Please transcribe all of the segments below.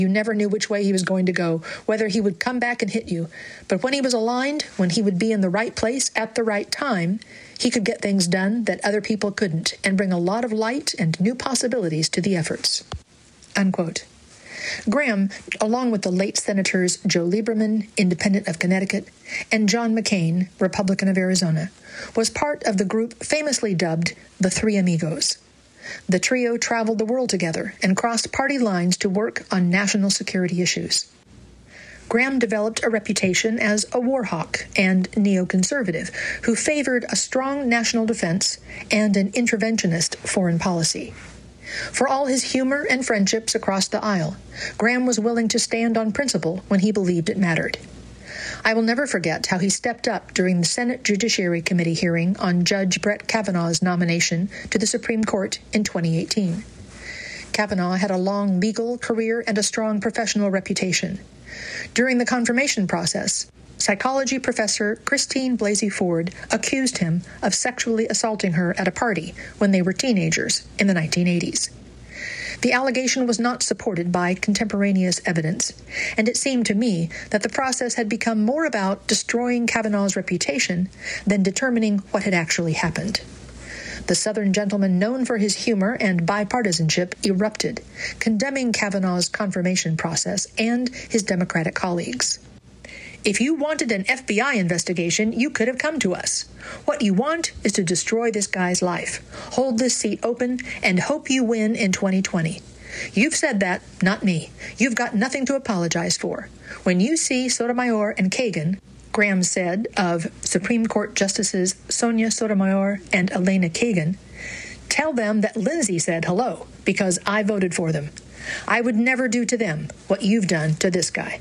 You never knew which way he was going to go, whether he would come back and hit you. But when he was aligned, when he would be in the right place at the right time, he could get things done that other people couldn't and bring a lot of light and new possibilities to the efforts." Unquote. Graham, along with the late Senators Joe Lieberman, Independent of Connecticut, and John McCain, Republican of Arizona, was part of the group famously dubbed the Three Amigos. The trio traveled the world together and crossed party lines to work on national security issues. Graham developed a reputation as a war hawk and neoconservative who favored a strong national defense and an interventionist foreign policy. For all his humor and friendships across the aisle, Graham was willing to stand on principle when he believed it mattered. I will never forget how he stepped up during the Senate Judiciary Committee hearing on Judge Brett Kavanaugh's nomination to the Supreme Court in 2018. Kavanaugh had a long legal career and a strong professional reputation. During the confirmation process, psychology professor Christine Blasey Ford accused him of sexually assaulting her at a party when they were teenagers in the 1980s. The allegation was not supported by contemporaneous evidence, and it seemed to me that the process had become more about destroying Kavanaugh's reputation than determining what had actually happened. The Southern gentleman known for his humor and bipartisanship erupted, condemning Kavanaugh's confirmation process and his Democratic colleagues. "If you wanted an FBI investigation, you could have come to us. What you want is to destroy this guy's life, hold this seat open, and hope you win in 2020. You've said that, not me. You've got nothing to apologize for. When you see Sotomayor and Kagan," Graham said of Supreme Court Justices Sonia Sotomayor and Elena Kagan, "tell them that Lindsay said hello, because I voted for them. I would never do to them what you've done to this guy."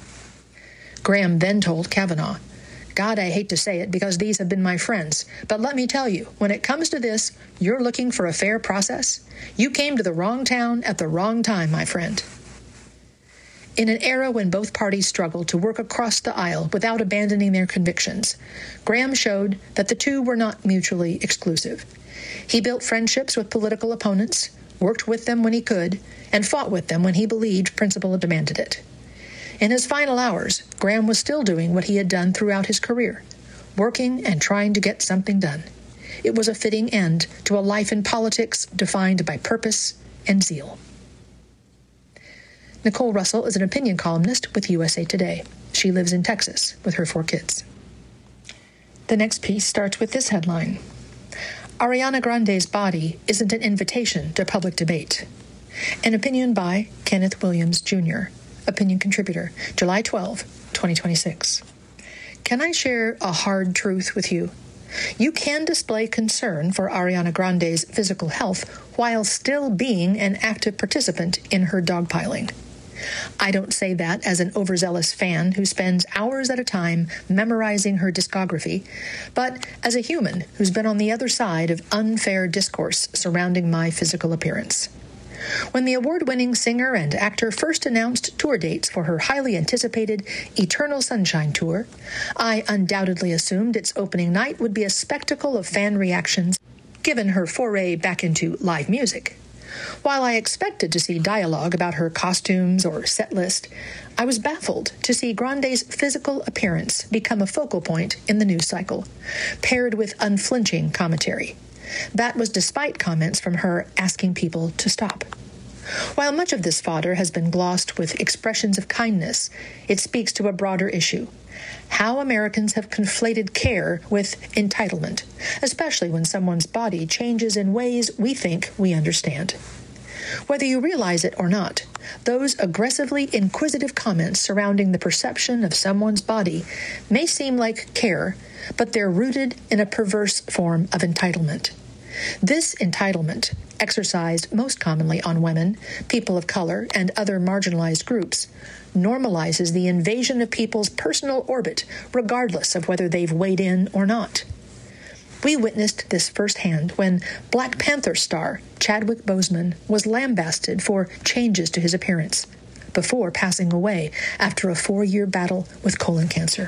Graham then told Kavanaugh, "God, I hate to say it because these have been my friends, but let me tell you, when it comes to this, you're looking for a fair process. You came to the wrong town at the wrong time, my friend." In an era when both parties struggled to work across the aisle without abandoning their convictions, Graham showed that the two were not mutually exclusive. He built friendships with political opponents, worked with them when he could, and fought with them when he believed principle demanded it. In his final hours, Graham was still doing what he had done throughout his career, working and trying to get something done. It was a fitting end to a life in politics defined by purpose and zeal. Nicole Russell is an opinion columnist with USA Today. She lives in Texas with her 4 kids. The next piece starts with this headline: Ariana Grande's body isn't an invitation to public debate. An opinion by Kenneth Williams, Jr., opinion contributor, July 12, 2026. Can I share a hard truth with you? You can display concern for Ariana Grande's physical health while still being an active participant in her dogpiling. I don't say that as an overzealous fan who spends hours at a time memorizing her discography, but as a human who's been on the other side of unfair discourse surrounding my physical appearance. When the award-winning singer and actor first announced tour dates for her highly anticipated Eternal Sunshine Tour, I undoubtedly assumed its opening night would be a spectacle of fan reactions, given her foray back into live music. While I expected to see dialogue about her costumes or set list, I was baffled to see Grande's physical appearance become a focal point in the news cycle, paired with unflinching commentary. That was despite comments from her asking people to stop. While much of this fodder has been glossed with expressions of kindness, it speaks to a broader issue: how Americans have conflated care with entitlement, especially when someone's body changes in ways we think we understand. Whether you realize it or not, those aggressively inquisitive comments surrounding the perception of someone's body may seem like care, but they're rooted in a perverse form of entitlement. This entitlement, exercised most commonly on women, people of color, and other marginalized groups, normalizes the invasion of people's personal orbit, regardless of whether they've weighed in or not. We witnessed this firsthand when Black Panther star Chadwick Boseman was lambasted for changes to his appearance, before passing away after a 4-year battle with colon cancer.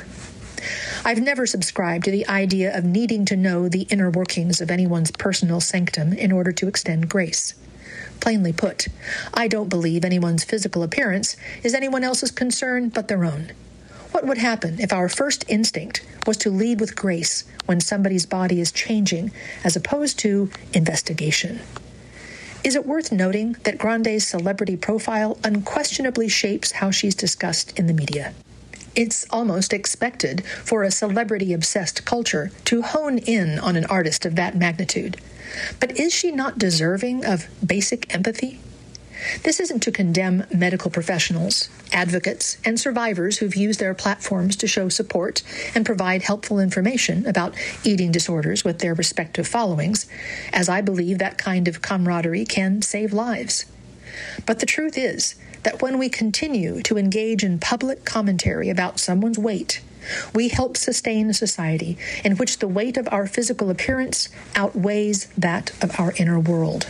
I've never subscribed to the idea of needing to know the inner workings of anyone's personal sanctum in order to extend grace. Plainly put, I don't believe anyone's physical appearance is anyone else's concern but their own. What would happen if our first instinct was to lead with grace when somebody's body is changing, as opposed to investigation? Is it worth noting that Grande's celebrity profile unquestionably shapes how she's discussed in the media? It's almost expected for a celebrity-obsessed culture to hone in on an artist of that magnitude. But is she not deserving of basic empathy? This isn't to condemn medical professionals, advocates, and survivors who've used their platforms to show support and provide helpful information about eating disorders with their respective followings, as I believe that kind of camaraderie can save lives. But the truth is that when we continue to engage in public commentary about someone's weight, we help sustain a society in which the weight of our physical appearance outweighs that of our inner world.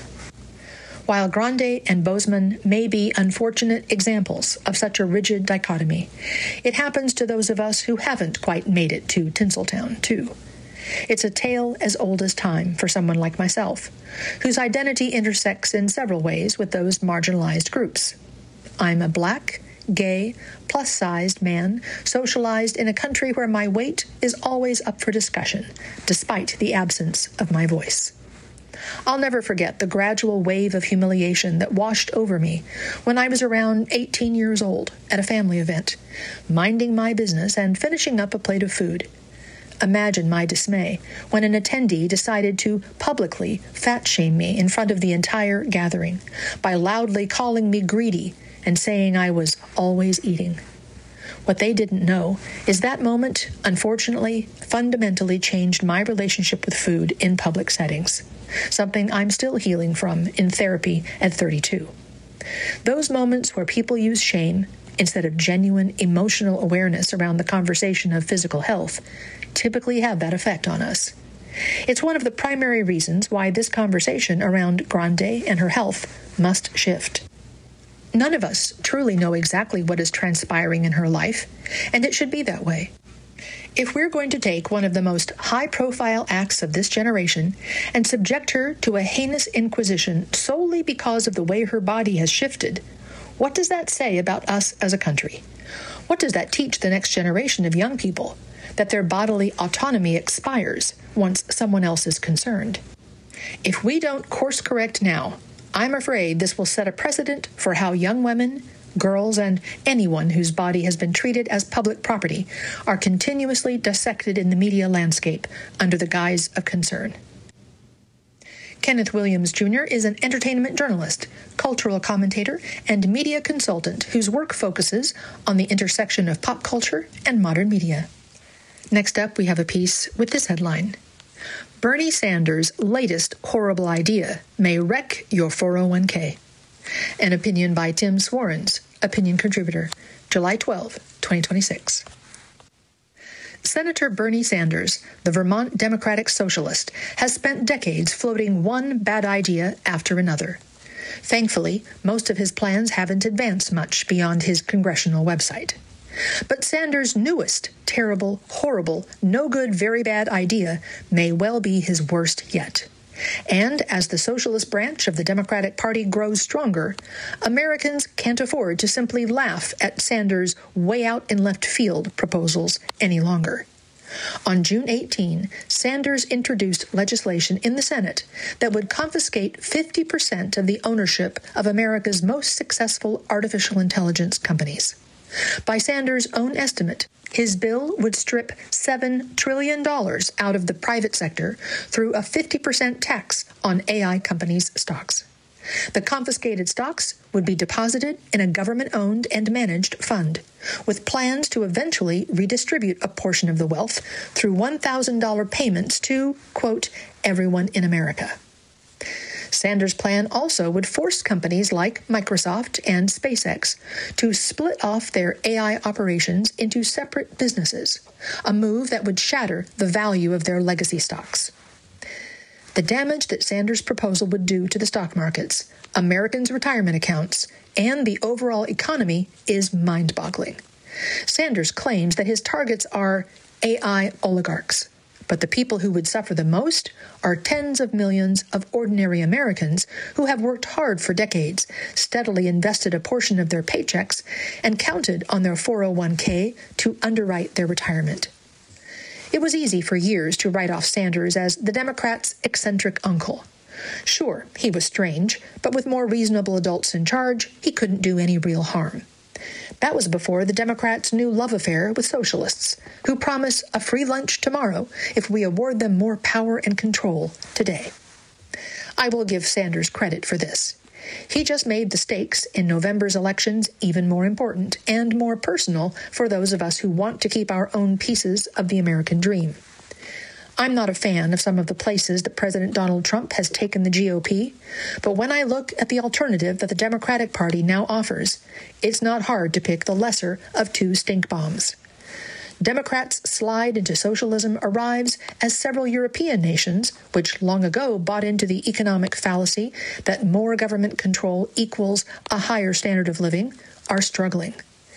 While Grande and Bozeman may be unfortunate examples of such a rigid dichotomy, it happens to those of us who haven't quite made it to Tinseltown, too. It's a tale as old as time for someone like myself, whose identity intersects in several ways with those marginalized groups. I'm a black, gay, plus-sized man socialized in a country where my weight is always up for discussion, despite the absence of my voice. I'll never forget the gradual wave of humiliation that washed over me when I was around 18 years old at a family event, minding my business and finishing up a plate of food. Imagine my dismay when an attendee decided to publicly fat-shame me in front of the entire gathering by loudly calling me greedy and saying I was always eating. What they didn't know is that moment, unfortunately, fundamentally changed my relationship with food in public settings, something I'm still healing from in therapy at 32. Those moments where people use shame instead of genuine emotional awareness around the conversation of physical health typically have that effect on us. It's one of the primary reasons why this conversation around Grande and her health must shift. None of us truly know exactly what is transpiring in her life, and it should be that way. If we're going to take one of the most high-profile acts of this generation and subject her to a heinous inquisition solely because of the way her body has shifted, what does that say about us as a country? What does that teach the next generation of young people? That their bodily autonomy expires once someone else is concerned. If we don't course correct now, I'm afraid this will set a precedent for how young women, girls, and anyone whose body has been treated as public property are continuously dissected in the media landscape under the guise of concern. Kenneth Williams, Jr. is an entertainment journalist, cultural commentator, and media consultant whose work focuses on the intersection of pop culture and modern media. Next up, we have a piece with this headline: Bernie Sanders' latest horrible idea may wreck your 401k. An opinion by Tim Swarens, opinion contributor, July 12, 2026. Senator Bernie Sanders, the Vermont Democratic Socialist, has spent decades floating one bad idea after another. Thankfully, most of his plans haven't advanced much beyond his congressional website. But Sanders' newest, terrible, horrible, no good, very bad idea may well be his worst yet. And as the socialist branch of the Democratic Party grows stronger, Americans can't afford to simply laugh at Sanders' way out in left field proposals any longer. On June 18, Sanders introduced legislation in the Senate that would confiscate 50% of the ownership of America's most successful artificial intelligence companies. By Sanders' own estimate, his bill would strip $7 trillion out of the private sector through a 50% tax on AI companies' stocks. The confiscated stocks would be deposited in a government-owned and managed fund, with plans to eventually redistribute a portion of the wealth through $1,000 payments to, quote, everyone in America. Sanders' plan also would force companies like Microsoft and SpaceX to split off their AI operations into separate businesses, a move that would shatter the value of their legacy stocks. The damage that Sanders' proposal would do to the stock markets, Americans' retirement accounts, and the overall economy is mind-boggling. Sanders claims that his targets are AI oligarchs, But the people who would suffer the most are tens of millions of ordinary Americans who have worked hard for decades, steadily invested a portion of their paychecks, and counted on their 401k to underwrite their retirement. It was easy for years to write off Sanders as the Democrats' eccentric uncle. Sure, he was strange, but with more reasonable adults in charge, he couldn't do any real harm. That was before the Democrats' new love affair with socialists, who promise a free lunch tomorrow if we award them more power and control today. I will give Sanders credit for this. He just made the stakes in November's elections even more important and more personal for those of us who want to keep our own pieces of the American dream. I'm not a fan of some of the places that President Donald Trump has taken the GOP, but when I look at the alternative that the Democratic Party now offers, it's not hard to pick the lesser of two stink bombs. Democrats' slide into socialism arrives as several European nations, which long ago bought into the economic fallacy that more government control equals a higher standard of living, are struggling.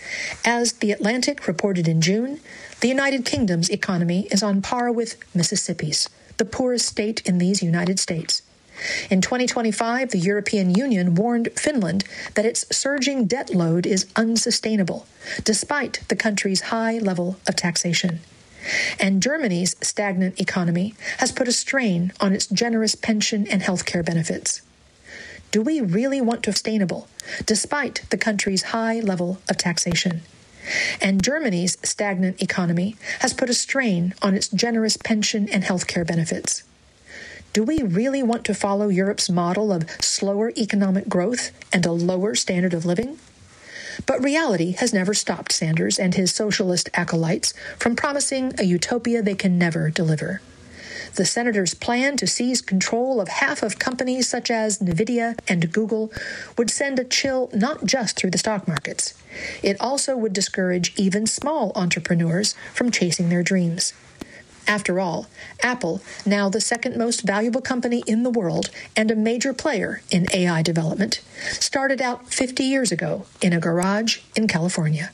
As The Atlantic reported in June, the United Kingdom's economy is on par with Mississippi's, the poorest state in these United States. In 2025, the European Union warned Finland that its surging debt load is unsustainable, despite the country's high level of taxation. And Germany's stagnant economy has put a strain on its generous pension and health care benefits. Do we really want to be sustainable, despite the country's high level of taxation? And Germany's stagnant economy has put a strain on its generous pension and health care benefits. Do we really want to follow Europe's model of slower economic growth and a lower standard of living? But reality has never stopped Sanders and his socialist acolytes from promising a utopia they can never deliver. The senator's plan to seize control of half of companies such as Nvidia and Google would send a chill not just through the stock markets. It also would discourage even small entrepreneurs from chasing their dreams. After all, Apple, now the second most valuable company in the world and a major player in AI development, started out 50 years ago in a garage in California.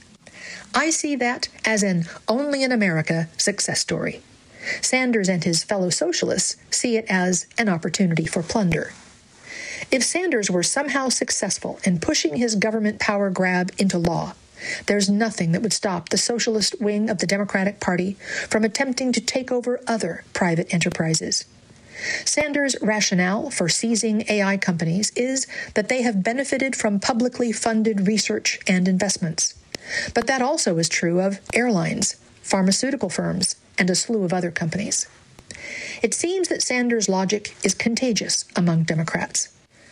I see that as an only in America success story. Sanders and his fellow socialists see it as an opportunity for plunder. If Sanders were somehow successful in pushing his government power grab into law, there's nothing that would stop the socialist wing of the Democratic Party from attempting to take over other private enterprises. Sanders' rationale for seizing AI companies is that they have benefited from publicly funded research and investments. But that also is true of airlines, pharmaceutical firms, and a slew of other companies. It seems that Sanders' logic is contagious among Democrats.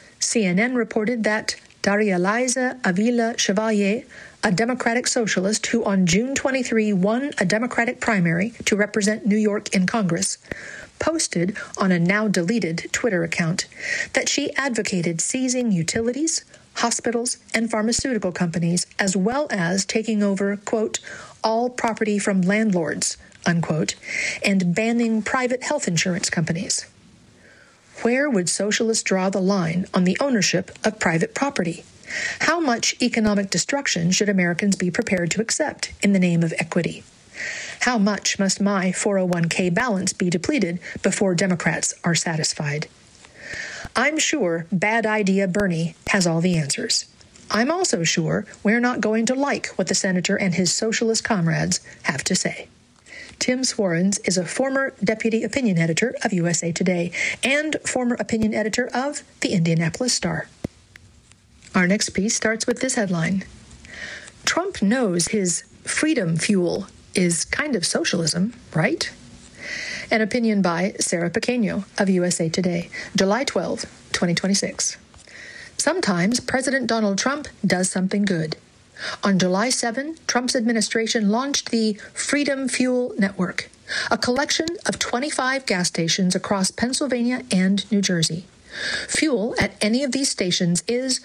CNN reported that Daria-Liza Avila Chevalier, a Democratic socialist who on June 23 won a Democratic primary to represent New York in Congress, posted on a now-deleted Twitter account that she advocated seizing utilities, hospitals, and pharmaceutical companies, as well as taking over, quote, all property from landlords, unquote, and banning private health insurance companies. Where would socialists draw the line on the ownership of private property? How much economic destruction should Americans be prepared to accept in the name of equity? How much must my 401k balance be depleted before Democrats are satisfied? I'm sure Bad Idea Bernie has all the answers. I'm also sure we're not going to like what the senator and his socialist comrades have to say. Tim Swarens is a former deputy opinion editor of USA Today and former opinion editor of the Indianapolis Star. Our next piece starts with this headline. Trump knows his freedom fuel is kind of socialism, right? An opinion by Sarah Pequeño of USA Today, July 12, 2026. Sometimes President Donald Trump does something good. On July 7, Trump's administration launched the Freedom Fuel Network, a collection of 25 gas stations across Pennsylvania and New Jersey. Fuel at any of these stations is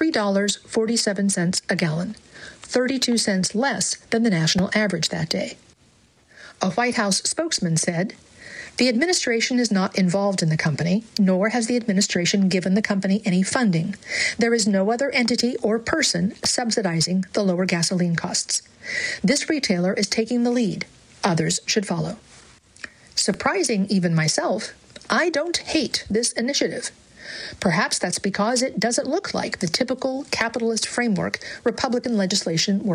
$3.47 a gallon, 32 cents less than the national average that day. A White House spokesman said, "The administration is not involved in the company, nor has the administration given the company any funding. There is no other entity or person subsidizing the lower gasoline costs. This retailer is taking the lead. Others should follow." Surprising even myself, I don't hate this initiative. Perhaps that's because it doesn't look like the typical capitalist framework Republican legislation works